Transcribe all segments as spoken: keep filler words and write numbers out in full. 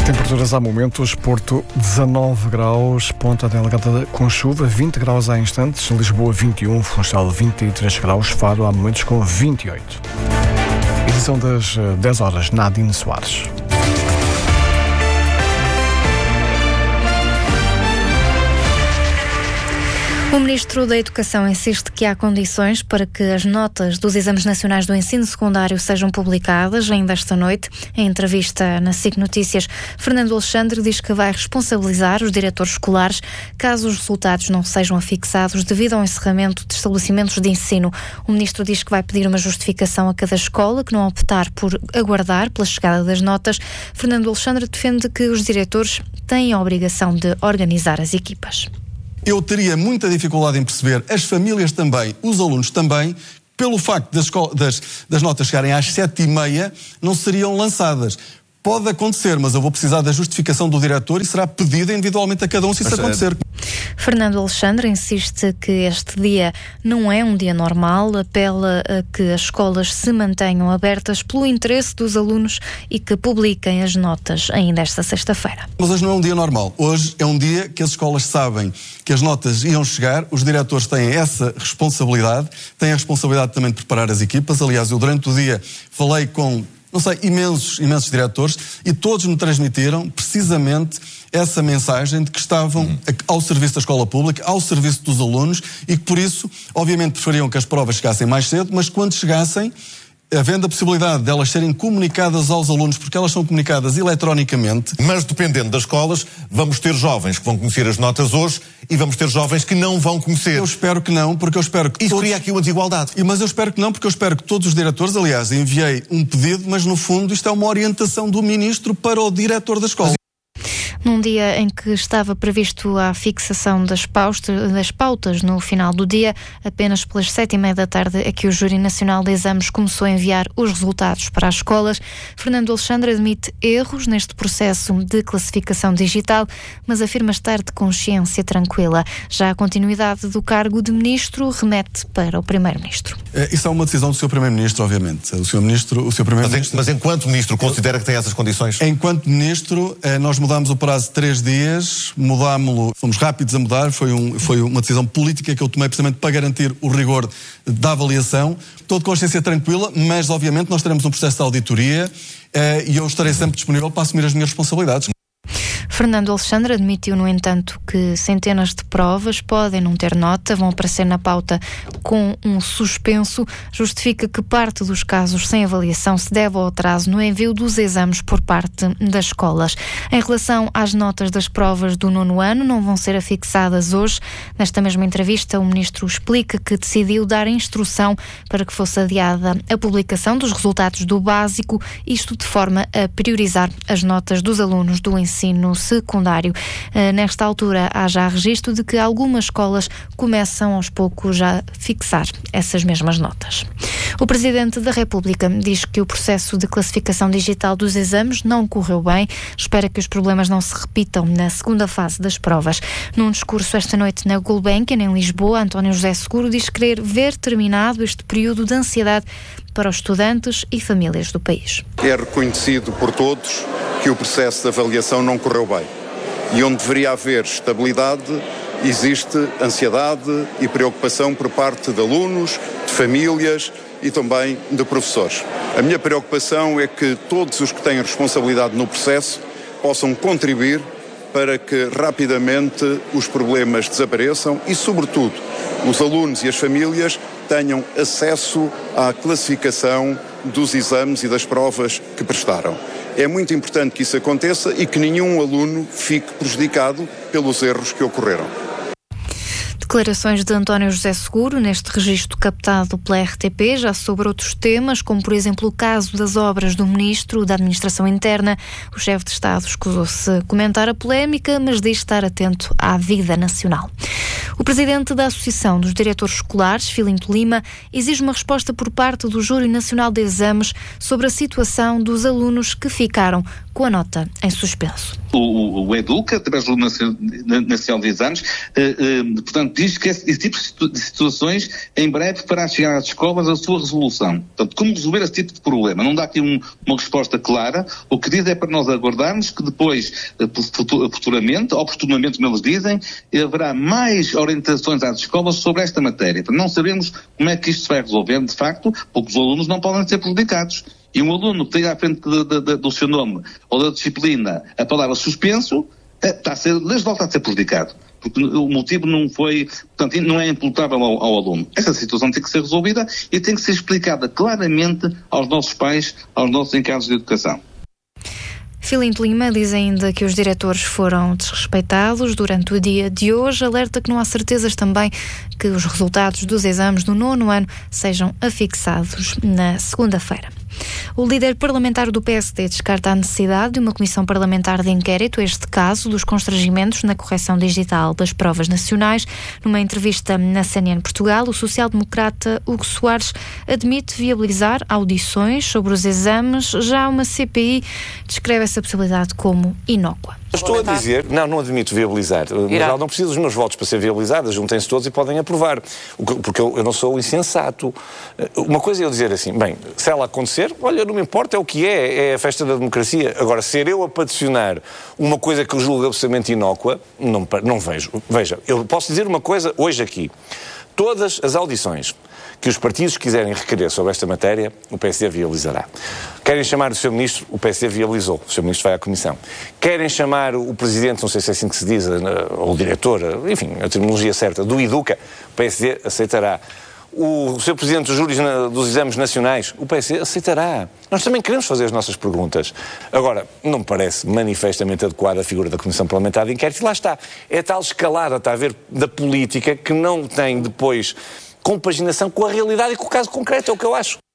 Temperaturas há momentos, Porto dezanove graus, Ponta Delgada com chuva, vinte graus há instantes, Lisboa vinte e um, Funchal vinte e três graus, Faro há momentos com vinte e oito. Edição das dez horas, Nadine Soares. O Ministro da Educação insiste que há condições para que as notas dos exames nacionais do ensino secundário sejam publicadas ainda esta noite. Em entrevista na S I C Notícias, Fernando Alexandre diz que vai responsabilizar os diretores escolares caso os resultados não sejam afixados devido ao encerramento de estabelecimentos de ensino. O Ministro diz que vai pedir uma justificação a cada escola que não optar por aguardar pela chegada das notas. Fernando Alexandre defende que os diretores têm a obrigação de organizar as equipas. Eu teria muita dificuldade em perceber, as famílias também, os alunos também, pelo facto das, das, das notas chegarem às sete e meia, não seriam lançadas. Pode acontecer, mas eu vou precisar da justificação do diretor e será pedida individualmente a cada um se isso acontecer. Fernando Alexandre insiste que este dia não é um dia normal, apela a que as escolas se mantenham abertas pelo interesse dos alunos e que publiquem as notas ainda esta sexta-feira. Mas hoje não é um dia normal. Hoje é um dia que as escolas sabem que as notas iam chegar, os diretores têm essa responsabilidade, têm a responsabilidade também de preparar as equipas. Aliás, eu durante o dia falei com, não sei, imensos, imensos diretores e todos me transmitiram precisamente essa mensagem de que estavam uhum. ao serviço da escola pública, ao serviço dos alunos e que por isso, obviamente, preferiam que as provas chegassem mais cedo, mas quando chegassem, havendo a possibilidade de elas serem comunicadas aos alunos, porque elas são comunicadas eletronicamente. Mas dependendo das escolas, vamos ter jovens que vão conhecer as notas hoje e vamos ter jovens que não vão conhecer. Eu espero que não, porque eu espero que Isso todos... cria aqui uma desigualdade. Mas eu espero que não, porque eu espero que todos os diretores, aliás, enviei um pedido, mas no fundo isto é uma orientação do Ministro para o diretor da escola. Num dia em que estava previsto a fixação das pautas, das pautas no final do dia, apenas pelas sete e meia da tarde é que o Júri Nacional de Exames começou a enviar os resultados para as escolas. Fernando Alexandre admite erros neste processo de classificação digital, mas afirma estar de consciência tranquila. Já a continuidade do cargo de Ministro remete para o Primeiro-Ministro. É, isso é uma decisão do seu Primeiro-Ministro, obviamente. O seu Ministro, o seu Primeiro-Ministro... Mas, mas enquanto Ministro considera que tem essas condições? Enquanto Ministro, nós mudamos o prazo de três dias, mudámo-lo, fomos rápidos a mudar, foi, um, foi uma decisão política que eu tomei precisamente para garantir o rigor da avaliação. Estou de consciência tranquila, mas obviamente nós teremos um processo de auditoria eh, e eu estarei sempre disponível para assumir as minhas responsabilidades. Fernando Alexandre admitiu, no entanto, que centenas de provas podem não ter nota, vão aparecer na pauta com um suspenso. Justifica que parte dos casos sem avaliação se deve ao atraso no envio dos exames por parte das escolas. Em relação às notas das provas do nono ano, não vão ser afixadas hoje. Nesta mesma entrevista, o Ministro explica que decidiu dar instrução para que fosse adiada a publicação dos resultados do básico, isto de forma a priorizar as notas dos alunos do ensino secundário. Nesta altura há já registro de que algumas escolas começam aos poucos a fixar essas mesmas notas. O Presidente da República diz que o processo de classificação digital dos exames não correu bem, espera que os problemas não se repitam na segunda fase das provas. Num discurso esta noite na Gulbenkian, em Lisboa, António José Seguro diz querer ver terminado este período de ansiedade para os estudantes e famílias do país. É reconhecido por todos que o processo de avaliação não correu bem. E onde deveria haver estabilidade, existe ansiedade e preocupação por parte de alunos, de famílias e também de professores. A minha preocupação é que todos os que têm responsabilidade no processo possam contribuir para que rapidamente os problemas desapareçam e, sobretudo, os alunos e as famílias tenham acesso à classificação dos exames e das provas que prestaram. É muito importante que isso aconteça e que nenhum aluno fique prejudicado pelos erros que ocorreram. Declarações de António José Seguro neste registro captado pela R T P, já sobre outros temas, como por exemplo o caso das obras do Ministro da Administração Interna. O chefe de Estado escusou-se comentar a polémica, mas diz estar atento à vida nacional. O presidente da Associação dos Diretores Escolares, Filinto Lima, exige uma resposta por parte do Júri Nacional de Exames sobre a situação dos alunos que ficaram com a nota em suspenso. O, o, o EDUC, através do Nacional de Exames, eh, eh, portanto, diz que esse, esse tipo de situações em breve fará chegar às escolas a sua resolução. Portanto, como resolver esse tipo de problema? Não dá aqui um, uma resposta clara. O que diz é para nós aguardarmos que depois, futuramente, oportunamente, como eles dizem, haverá mais orientações às escolas sobre esta matéria. Não sabemos como é que isto se vai resolver, de facto, porque os alunos não podem ser prejudicados. E um aluno que tem à frente de, de, de, do seu nome ou da disciplina a palavra suspenso, está a ser, desde logo está a ser prejudicado. Porque o motivo não foi, portanto, não é imputável ao, ao aluno. Essa situação tem que ser resolvida e tem que ser explicada claramente aos nossos pais, aos nossos encargos de educação. Filinto Lima diz ainda que os diretores foram desrespeitados durante o dia de hoje. Alerta que não há certezas também que os resultados dos exames do nono ano sejam afixados na segunda-feira. O líder parlamentar do P S D descarta a necessidade de uma comissão parlamentar de inquérito a este caso dos constrangimentos na correção digital das provas nacionais. Numa entrevista na C N N Portugal, o social-democrata Hugo Soares admite viabilizar audições sobre os exames. Já uma C P I descreve essa possibilidade como inócua. Estou a dizer, não, não admito viabilizar, mas ela não precisa dos meus votos para ser viabilizada, juntem-se todos e podem aprovar, porque eu, eu não sou insensato. Uma coisa é eu dizer assim, bem, se ela acontecer, olha, não me importa, é o que é, é a festa da democracia. Agora, ser eu a peticionar uma coisa que eu julgo absolutamente inócua, não, não vejo. Veja, eu posso dizer uma coisa hoje aqui, todas as audições que os partidos quiserem requerer sobre esta matéria, o P S D viabilizará. Querem chamar o seu Ministro, o P S D viabilizou, o seu Ministro vai à Comissão. Querem chamar o Presidente, não sei se é assim que se diz, ou o Diretor, enfim, a terminologia certa, do IDUCA, o P S D aceitará. O seu Presidente dos Júris dos Exames Nacionais, o P S D aceitará. Nós também queremos fazer as nossas perguntas. Agora, não me parece manifestamente adequada a figura da Comissão Parlamentar de Inquérito, e lá está. É tal escalada, está a ver, da política que não tem depois compaginação com a realidade e com o caso concreto, é o que eu acho.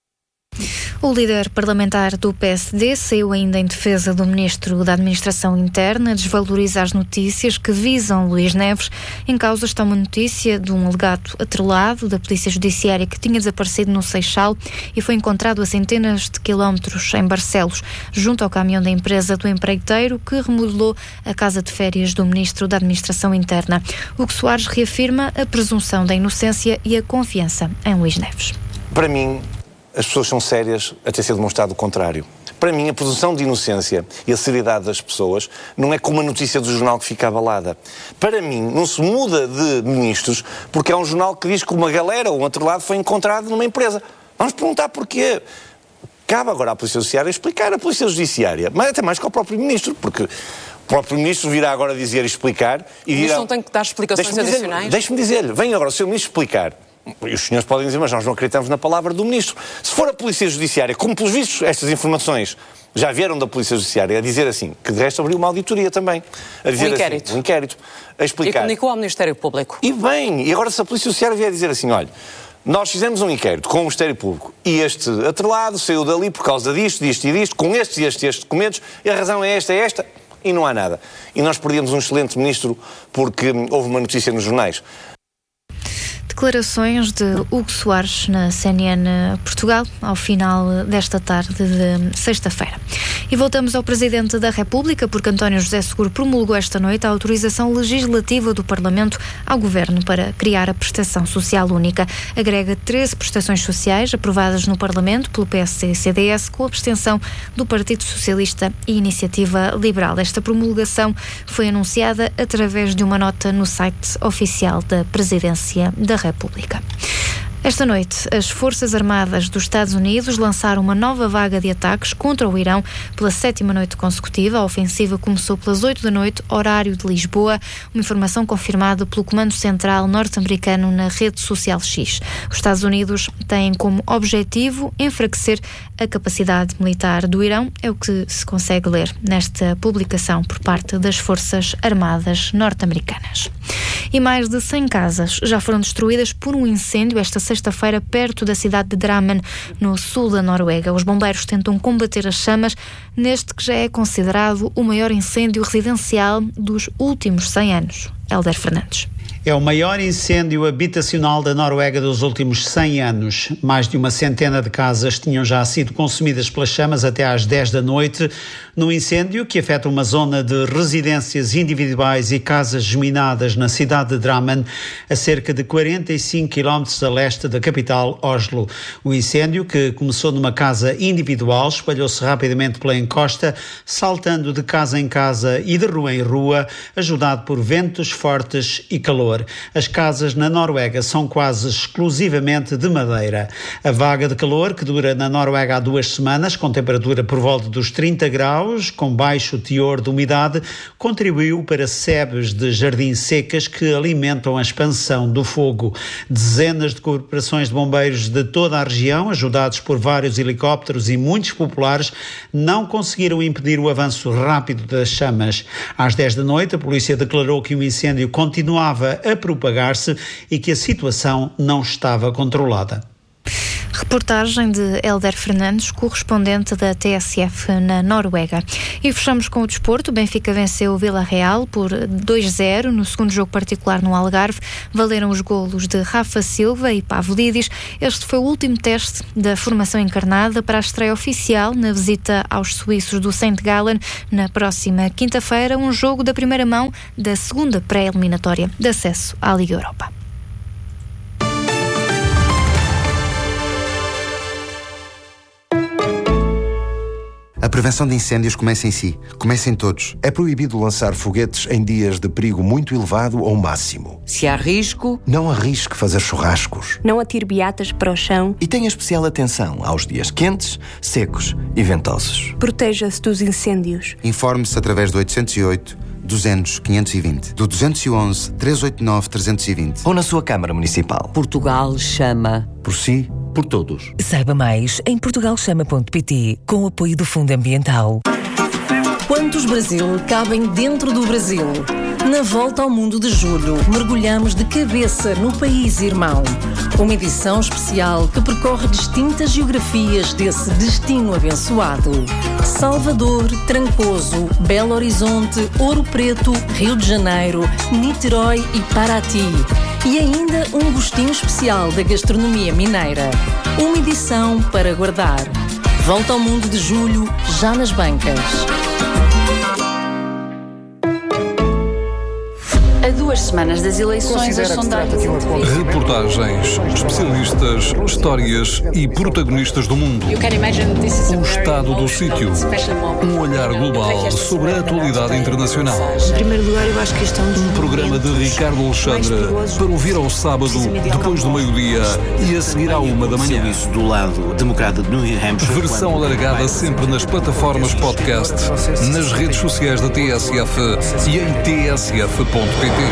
O líder parlamentar do P S D saiu ainda em defesa do Ministro da Administração Interna, desvaloriza as notícias que visam Luís Neves. Em causa está uma notícia de um alegado atrelado da Polícia Judiciária que tinha desaparecido no Seixal e foi encontrado a centenas de quilómetros em Barcelos, junto ao caminhão da empresa do empreiteiro que remodelou a casa de férias do Ministro da Administração Interna. Hugo Soares reafirma a presunção da inocência e a confiança em Luís Neves. Para mim, as pessoas são sérias até ser demonstrado o contrário. Para mim, a presunção de inocência e a seriedade das pessoas não é como a notícia do jornal que fica abalada. Para mim, não se muda de ministros porque há um jornal que diz que uma galera ou um outro lado foi encontrado numa empresa. Vamos perguntar porquê. Cabe agora à Polícia Judiciária explicar a Polícia Judiciária, mas até mais que ao próprio ministro, porque o próprio ministro virá agora dizer e explicar... E dirá, não tem que dar explicações deixe-me adicionais? Dizer, deixe-me dizer-lhe, vem agora o seu ministro explicar. E os senhores podem dizer, mas nós não acreditamos na palavra do Ministro. Se for a Polícia Judiciária, como pelos vistos estas informações já vieram da Polícia Judiciária, a dizer assim, que de resto abriu uma auditoria também. A dizer um inquérito. Assim, um inquérito. A explicar. E comunicou ao Ministério Público. E bem, e agora se a Polícia Judiciária vier a dizer assim, olha, nós fizemos um inquérito com o Ministério Público e este atrelado saiu dali por causa disto, disto e disto, com estes e estes, estes documentos, e a razão é esta, é esta, e não há nada. E nós perdemos um excelente Ministro porque houve uma notícia nos jornais. Declarações de Hugo Soares na C N N Portugal ao final desta tarde de sexta-feira. E voltamos ao Presidente da República, porque António José Seguro promulgou esta noite a autorização legislativa do Parlamento ao Governo para criar a Prestação Social Única. Agrega treze prestações sociais aprovadas no Parlamento pelo P S D e C D S com a abstenção do Partido Socialista e Iniciativa Liberal. Esta promulgação foi anunciada através de uma nota no site oficial da Presidência da República. República. Esta noite, as Forças Armadas dos Estados Unidos lançaram uma nova vaga de ataques contra o Irão pela sétima noite consecutiva. A ofensiva começou pelas oito da noite, horário de Lisboa, uma informação confirmada pelo Comando Central norte-americano na rede social X. Os Estados Unidos têm como objetivo enfraquecer a capacidade militar do Irão, é o que se consegue ler nesta publicação por parte das Forças Armadas norte-americanas. E mais de cem casas já foram destruídas por um incêndio esta sexta-feira perto da cidade de Drammen, no sul da Noruega. Os bombeiros tentam combater as chamas neste que já é considerado o maior incêndio residencial dos últimos cem anos. Hélder Fernandes. É o maior incêndio habitacional da Noruega dos últimos cem anos. Mais de uma centena de casas tinham já sido consumidas pelas chamas até às dez da noite, num incêndio que afeta uma zona de residências individuais e casas geminadas na cidade de Drammen, a cerca de quarenta e cinco quilómetros a leste da capital, Oslo. O incêndio, que começou numa casa individual, espalhou-se rapidamente pela encosta, saltando de casa em casa e de rua em rua, ajudado por ventos fortes e calor. As casas na Noruega são quase exclusivamente de madeira. A vaga de calor, que dura na Noruega há duas semanas, com temperatura por volta dos trinta graus, com baixo teor de umidade, contribuiu para sebes de jardins secas que alimentam a expansão do fogo. Dezenas de corporações de bombeiros de toda a região, ajudados por vários helicópteros e muitos populares, não conseguiram impedir o avanço rápido das chamas. Às dez da noite, a polícia declarou que o incêndio continuava a propagar-se e que a situação não estava controlada. Reportagem de Hélder Fernandes, correspondente da T S F na Noruega. E fechamos com o desporto. O Benfica venceu o Vila Real por dois a zero no segundo jogo particular no Algarve. Valeram os golos de Rafa Silva e Pavlidis. Este foi o último teste da formação encarnada para a estreia oficial na visita aos suíços do Saint Gallen na próxima quinta-feira, um jogo da primeira mão da segunda pré-eliminatória de acesso à Liga Europa. A prevenção de incêndios começa em si. Começa em todos. É proibido lançar foguetes em dias de perigo muito elevado ou máximo. Se há risco... Não arrisque fazer churrascos. Não atire beatas para o chão. E tenha especial atenção aos dias quentes, secos e ventosos. Proteja-se dos incêndios. Informe-se através do oitocentos e oito, duzentos, quinhentos e vinte, do duzentos e onze, trezentos e oitenta e nove, trezentos e vinte ou na sua Câmara Municipal. Portugal chama. Por si, por todos. Saiba mais em portugal chama ponto pt, com o apoio do Fundo Ambiental. Quantos Brasil cabem dentro do Brasil? Na volta ao mundo de julho, mergulhamos de cabeça no país irmão. Uma edição especial que percorre distintas geografias desse destino abençoado. Salvador, Trancoso, Belo Horizonte, Ouro Preto, Rio de Janeiro, Niterói e Paraty. E ainda um gostinho especial da gastronomia mineira. Uma edição para guardar. Volta ao mundo de julho, já nas bancas. A duas semanas das eleições, as sondagens... Reportagens, especialistas, histórias e protagonistas do mundo. O estado do sítio. Um olhar global sobre a atualidade internacional. Em primeiro lugar, eu acho que isto é um... Um programa de Ricardo Alexandre para ouvir ao sábado, depois do meio-dia e a seguir à uma da manhã. Do lado democrata de New Hampshire. Versão alargada sempre nas plataformas podcast, nas redes sociais da T S F e em t s f ponto p t.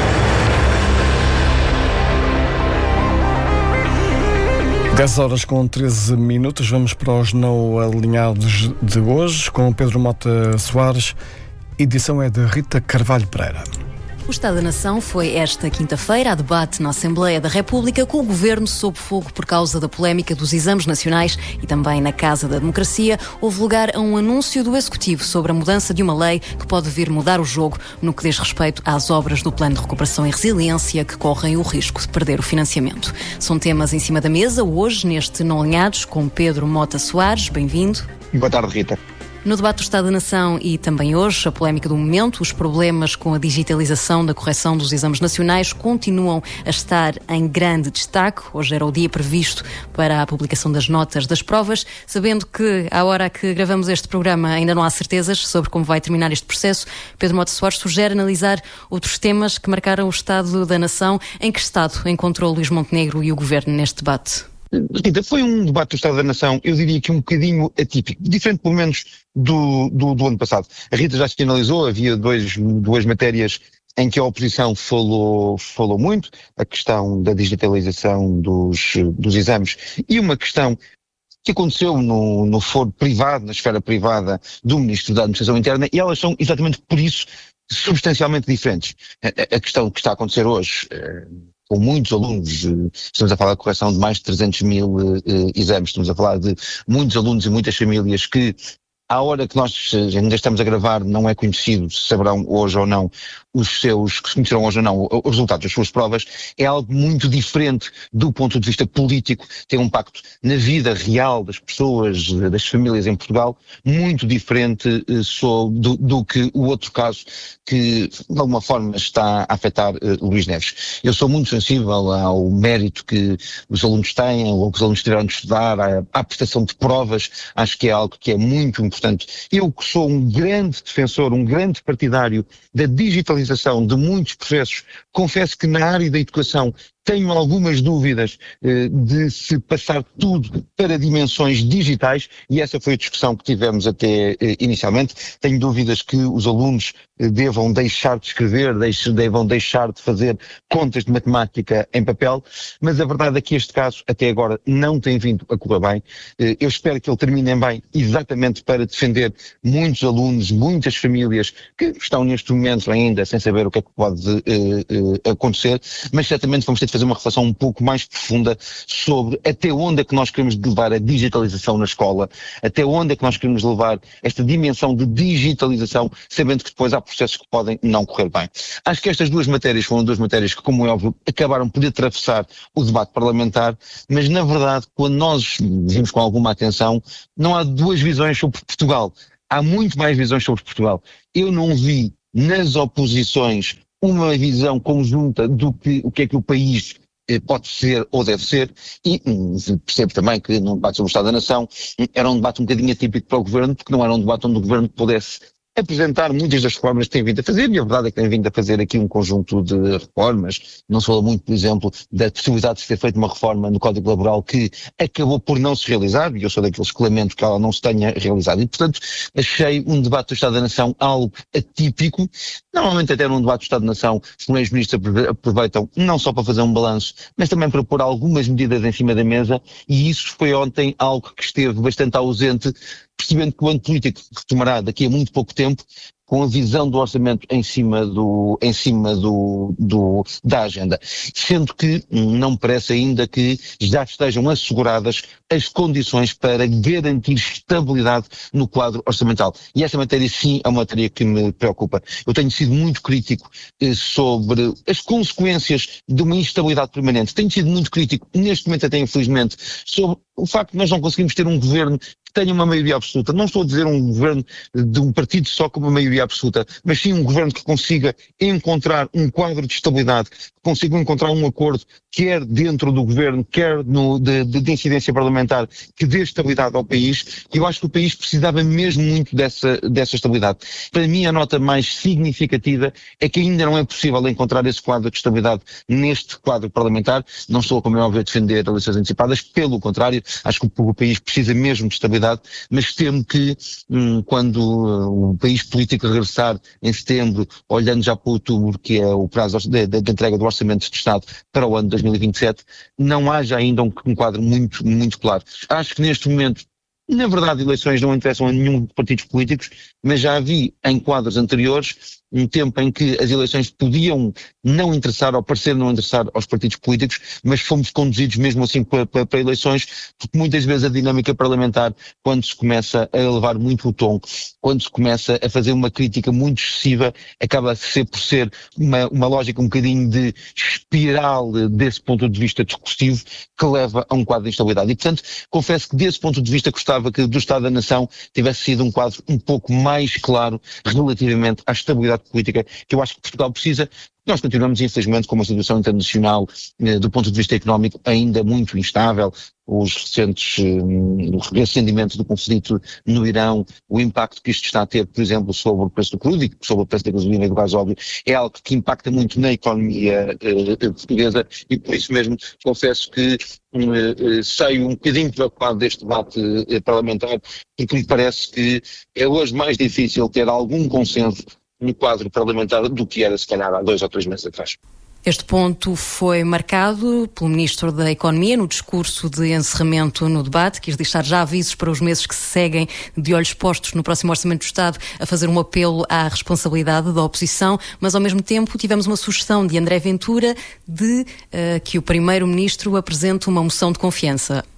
dez horas com treze minutos, vamos para os não alinhados de hoje, com Pedro Mota Soares. Edição é de Rita Carvalho Pereira. O Estado da Nação foi esta quinta-feira a debate na Assembleia da República, com o Governo sob fogo por causa da polémica dos exames nacionais, e também na Casa da Democracia houve lugar a um anúncio do Executivo sobre a mudança de uma lei que pode vir mudar o jogo no que diz respeito às obras do Plano de Recuperação e Resiliência que correm o risco de perder o financiamento. São temas em cima da mesa hoje neste Não Alinhados com Pedro Mota Soares. Bem-vindo. Boa tarde, Rita. No debate do Estado da Nação e também hoje, a polémica do momento, os problemas com a digitalização da correção dos exames nacionais continuam a estar em grande destaque. Hoje era o dia previsto para a publicação das notas das provas, sabendo que, à hora que gravamos este programa, ainda não há certezas sobre como vai terminar este processo. Pedro Mota Soares sugere analisar outros temas que marcaram o Estado da Nação. Em que estado encontrou Luís Montenegro e o Governo neste debate? Rita, foi um debate do Estado da Nação, eu diria que um bocadinho atípico, diferente pelo menos do, do, do ano passado. A Rita já se analisou, havia dois, duas matérias em que a oposição falou, falou muito, a questão da digitalização dos, dos exames e uma questão que aconteceu no, no foro privado, na esfera privada do Ministro da Administração Interna, e elas são exatamente por isso substancialmente diferentes. A, a questão que está a acontecer hoje, com muitos alunos, estamos a falar de correção de mais de trezentos mil uh, exames, estamos a falar de muitos alunos e muitas famílias que À hora que nós ainda estamos a gravar, não é conhecido se saberão hoje ou não os seus, que se conhecerão hoje ou não os resultados das suas provas. É algo muito diferente do ponto de vista político, tem um impacto na vida real das pessoas, das famílias em Portugal, muito diferente uh, do, do que o outro caso que de alguma forma está a afetar uh, Luís Neves. Eu sou muito sensível ao mérito que os alunos têm, ou que os alunos tiveram de estudar, à, à prestação de provas, acho que é algo que é muito importante. Portanto, eu que sou um grande defensor, um grande partidário da digitalização de muitos processos, confesso que na área da educação tenho algumas dúvidas eh, de se passar tudo para dimensões digitais, e essa foi a discussão que tivemos até eh, inicialmente. Tenho dúvidas que os alunos eh, devam deixar de escrever, deixe, devam deixar de fazer contas de matemática em papel, mas a verdade é que este caso até agora não tem vindo a correr bem. Eh, eu espero que ele termine bem, exatamente para defender muitos alunos, muitas famílias que estão neste momento ainda sem saber o que é que pode eh, eh, acontecer, mas certamente vamos ter de fazer uma reflexão um pouco mais profunda sobre até onde é que nós queremos levar a digitalização na escola, até onde é que nós queremos levar esta dimensão de digitalização, sabendo que depois há processos que podem não correr bem. Acho que estas duas matérias foram duas matérias que, como é óbvio, acabaram por atravessar o debate parlamentar, mas na verdade, quando nós vimos com alguma atenção, não há duas visões sobre Portugal. Há muito mais visões sobre Portugal. Eu não vi nas oposições uma visão conjunta do que, o que é que o país eh, pode ser ou deve ser, e hum, percebo também que num debate sobre o Estado da Nação era um debate um bocadinho atípico para o Governo, porque não era um debate onde o Governo pudesse apresentar muitas das reformas que tem vindo a fazer, e a verdade é que tem vindo a fazer aqui um conjunto de reformas. Não se fala muito, por exemplo, da possibilidade de ser feita uma reforma no Código Laboral que acabou por não se realizar, e eu sou daqueles que lamento que ela não se tenha realizado. E, portanto, achei um debate do Estado da Nação algo atípico. Normalmente até num debate do Estado da Nação, os primeiros ministros aproveitam não só para fazer um balanço, mas também para pôr algumas medidas em cima da mesa, e isso foi ontem algo que esteve bastante ausente, percebendo que o ano político retomará daqui a muito pouco tempo, com a visão do orçamento em cima, do, em cima do, do, da agenda. Sendo que não me parece ainda que já estejam asseguradas as condições para garantir estabilidade no quadro orçamental. E essa matéria sim é uma matéria que me preocupa. Eu tenho sido muito crítico eh, sobre as consequências de uma instabilidade permanente. Tenho sido muito crítico, neste momento até infelizmente, sobre o facto de nós não conseguimos ter um governo que tenha uma maioria absoluta. Não estou a dizer um governo de um partido só com uma maioria absoluta, mas sim um governo que consiga encontrar um quadro de estabilidade, que consiga encontrar um acordo, quer dentro do governo, quer no, de, de, de incidência parlamentar, que dê estabilidade ao país. E eu acho que o país precisava mesmo muito dessa, dessa estabilidade. Para mim, a nota mais significativa é que ainda não é possível encontrar esse quadro de estabilidade neste quadro parlamentar. Não estou, como é óbvio, a defender eleições antecipadas, pelo contrário, acho que o, o país precisa mesmo de estabilidade, mas temo que hum, quando uh, o país político regressar em setembro, olhando já para outubro, que é o prazo de, de, de entrega do Orçamento de Estado para o ano de dois mil e vinte e sete, não haja ainda um, um quadro muito, muito claro. Acho que neste momento, na verdade, eleições não interessam a nenhum dos partidos políticos, mas já vi em quadros anteriores um tempo em que as eleições podiam não interessar ou parecer não interessar aos partidos políticos, mas fomos conduzidos mesmo assim para, para, para eleições, porque muitas vezes a dinâmica parlamentar, quando se começa a elevar muito o tom, quando se começa a fazer uma crítica muito excessiva, acaba a ser por ser uma, uma lógica um bocadinho de espiral desse ponto de vista discursivo que leva a um quadro de instabilidade. E, portanto, confesso que desse ponto de vista gostava que do Estado da Nação tivesse sido um quadro um pouco mais claro relativamente à estabilidade política que eu acho que Portugal precisa. Nós continuamos, infelizmente, com uma situação internacional, eh, do ponto de vista económico, ainda muito instável. Os recentes, eh, o reacendimento do conflito no Irão, o impacto que isto está a ter, por exemplo, sobre o preço do crudo e sobre o preço da gasolina e do gasóleo, é algo que impacta muito na economia eh, portuguesa, e por isso mesmo confesso que eh, saio um bocadinho preocupado deste debate eh, parlamentar, porque me parece que é hoje mais difícil ter algum consenso no quadro parlamentar do que era, se calhar, há dois ou três meses atrás. Este ponto foi marcado pelo Ministro da Economia no discurso de encerramento no debate. Quis deixar já avisos para os meses que se seguem, de olhos postos no próximo Orçamento do Estado, a fazer um apelo à responsabilidade da oposição, mas ao mesmo tempo tivemos uma sugestão de André Ventura de uh, que o Primeiro-Ministro apresente uma moção de confiança.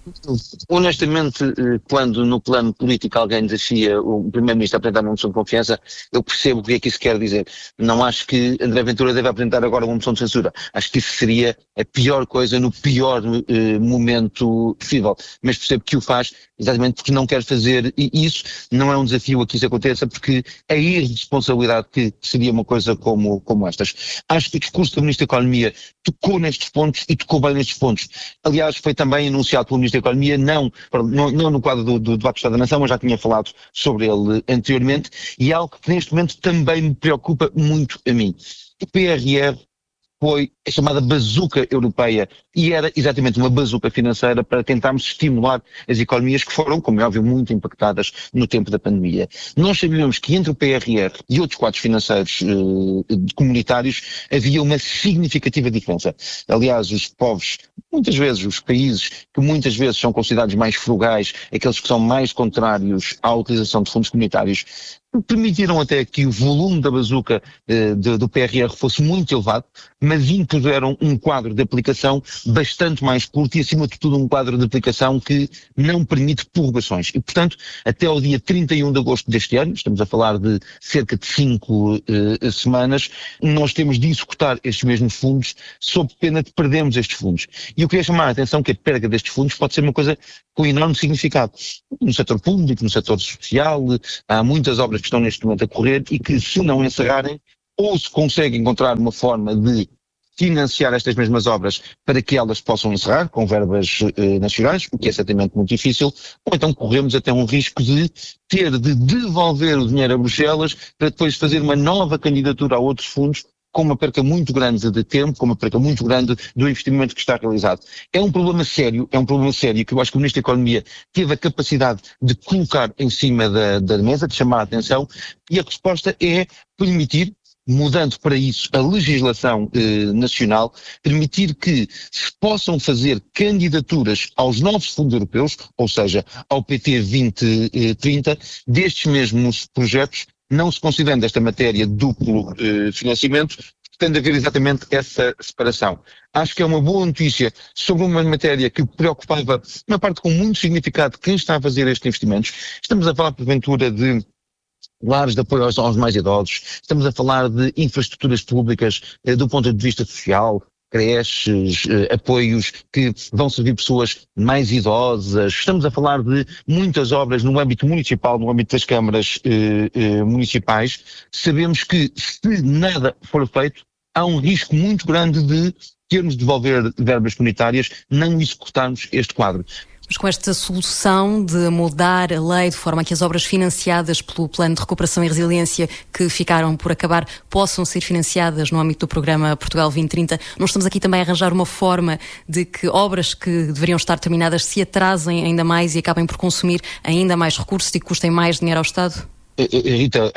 Honestamente, quando no plano político alguém desafia o Primeiro-Ministro a apresentar uma moção de confiança, eu percebo o que é que isso quer dizer. Não acho que André Ventura deve apresentar agora uma moção de censura. Acho que isso seria a pior coisa no pior eh, momento possível. Mas percebo que o faz exatamente porque não quer fazer isso. Não é um desafio a que isso aconteça, porque a irresponsabilidade que seria uma coisa como, como estas. Acho que o discurso do Ministro da Economia tocou nestes pontos e tocou bem nestes pontos. Aliás, foi também anunciado pelo Ministro da Economia, não, não, não no quadro do, do debate do Estado da Nação, mas já tinha falado sobre ele anteriormente, e é algo que neste momento também me preocupa muito a mim. O P R R foi a chamada bazuca europeia e era exatamente uma bazuca financeira para tentarmos estimular as economias que foram, como é óbvio, muito impactadas no tempo da pandemia. Nós sabíamos que entre o P R R e outros quadros financeiros eh, comunitários havia uma significativa diferença. Aliás, os povos, muitas vezes os países que muitas vezes são considerados mais frugais, aqueles que são mais contrários à utilização de fundos comunitários, permitiram até que o volume da bazuca eh, de, do P R R fosse muito elevado, mas impuseram um quadro de aplicação bastante mais curto e, acima de tudo, um quadro de aplicação que não permite prorrogações. E, portanto, até ao dia trinta e um de agosto deste ano, estamos a falar de cerca de cinco eh, semanas, nós temos de executar estes mesmos fundos sob pena de perdermos estes fundos. E eu queria chamar a atenção que a perda destes fundos pode ser uma coisa com enorme significado. No setor público, no setor social, há muitas obras que estão neste momento a correr e que, se não encerrarem, ou se consegue encontrar uma forma de financiar estas mesmas obras para que elas possam encerrar com verbas eh, nacionais, o que é certamente muito difícil, ou então corremos até um risco de ter de devolver o dinheiro a Bruxelas para depois fazer uma nova candidatura a outros fundos, com uma perca muito grande de tempo, com uma perca muito grande do investimento que está realizado. É um problema sério, é um problema sério que eu acho que o Ministro da Economia teve a capacidade de colocar em cima da, da mesa, de chamar a atenção, e a resposta é permitir, mudando para isso a legislação eh, nacional, permitir que se possam fazer candidaturas aos novos fundos europeus, ou seja, ao P T vinte trinta, destes mesmos projetos, não se considerando esta matéria duplo eh, financiamento, tem de haver exatamente essa separação. Acho que é uma boa notícia sobre uma matéria que preocupava uma parte com muito significado quem está a fazer estes investimentos. Estamos a falar, porventura, de lares de apoio aos, aos mais idosos, estamos a falar de infraestruturas públicas eh, do ponto de vista social, creches, eh, apoios que vão servir pessoas mais idosas. Estamos a falar de muitas obras no âmbito municipal, no âmbito das câmaras eh, eh, municipais. Sabemos que, se nada for feito, há um risco muito grande de termos de devolver verbas comunitárias, não executarmos este quadro. Mas com esta solução de mudar a lei de forma a que as obras financiadas pelo Plano de Recuperação e Resiliência que ficaram por acabar possam ser financiadas no âmbito do programa Portugal vinte trinta, nós estamos aqui também a arranjar uma forma de que obras que deveriam estar terminadas se atrasem ainda mais e acabem por consumir ainda mais recursos e custem mais dinheiro ao Estado? Rita,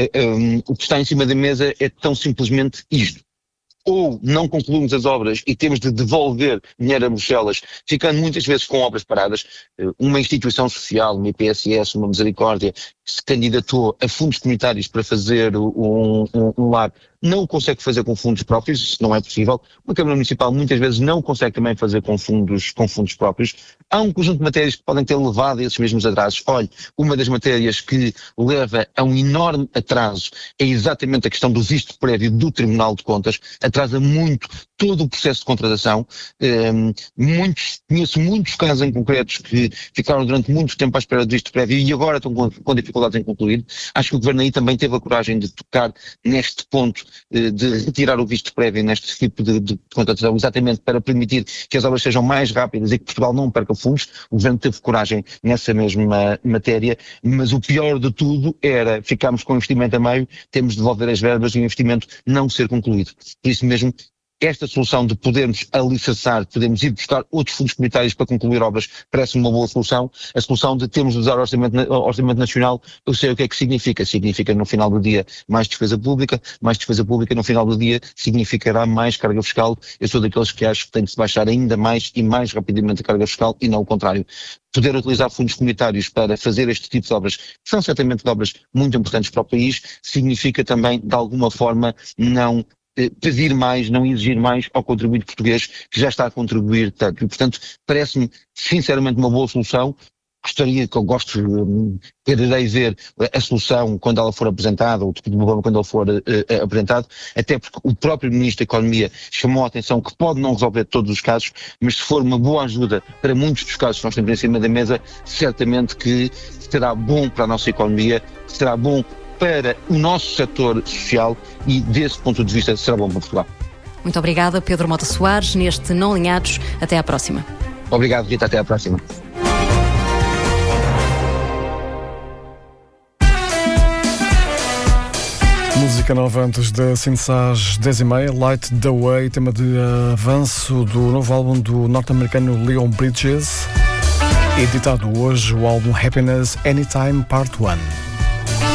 o que está em cima da mesa é tão simplesmente isto. Ou não concluímos as obras e temos de devolver dinheiro a Bruxelas, ficando muitas vezes com obras paradas. Uma instituição social, uma I P S S, uma Misericórdia, que se candidatou a fundos comunitários para fazer um, um, um lar, não o consegue fazer com fundos próprios, isso não é possível. Uma Câmara Municipal muitas vezes não consegue também fazer com fundos, com fundos próprios. Há um conjunto de matérias que podem ter levado a esses mesmos atrasos. Olha, uma das matérias que leva a um enorme atraso é exatamente a questão do visto prévio do Tribunal de Contas. Atrasa muito todo o processo de contratação. Um, muitos, conheço muitos casos em concretos que ficaram durante muito tempo à espera do visto prévio e agora estão com, com dificuldades em concluir. Acho que o Governo aí também teve a coragem de tocar neste ponto, de retirar o visto prévio neste tipo de, de contratação, exatamente para permitir que as obras sejam mais rápidas e que Portugal não perca fundos. O Governo teve coragem nessa mesma matéria, mas o pior de tudo era ficarmos com o investimento a meio, temos de devolver as verbas e o investimento não ser concluído. Por isso mesmo, esta solução de podermos alicerçar, podermos ir buscar outros fundos comunitários para concluir obras, parece uma boa solução. A solução de termos de usar o orçamento, o orçamento nacional, eu sei o que é que significa. Significa, no final do dia, mais despesa pública. Mais despesa pública, no final do dia, significará mais carga fiscal. Eu sou daqueles que acho que tem que se baixar ainda mais e mais rapidamente a carga fiscal e não o contrário. Poder utilizar fundos comunitários para fazer este tipo de obras, que são certamente obras muito importantes para o país, significa também, de alguma forma, não pedir mais, não exigir mais ao contribuinte português que já está a contribuir tanto. E, portanto, parece-me sinceramente uma boa solução. Gostaria que eu gosto, quererei ver a solução quando ela for apresentada, ou o tipo de problema quando ela for uh, apresentado, até porque o próprio Ministro da Economia chamou a atenção que pode não resolver todos os casos, mas se for uma boa ajuda para muitos dos casos que nós temos em cima da mesa, certamente que será bom para a nossa economia, será bom para o nosso setor social e, desse ponto de vista, será bom para Portugal. Muito obrigada, Pedro Mota Soares, neste Não Alinhados. Até à próxima. Obrigado, Rita. Até à próxima. Música nova antes da Sinçage dez e meia, Light the Way, tema de avanço do novo álbum do norte-americano Leon Bridges, editado hoje o álbum Happiness Anytime Part um.